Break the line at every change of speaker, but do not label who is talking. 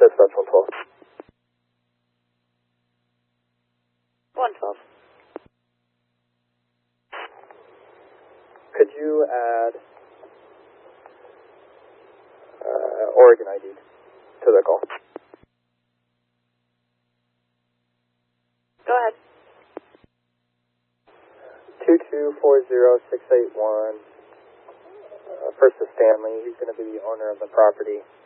Dispatch 112.
112.
Could you add Oregon ID to the call?
Go ahead.
2240681. First is Stanley. He's going to be the owner of the property.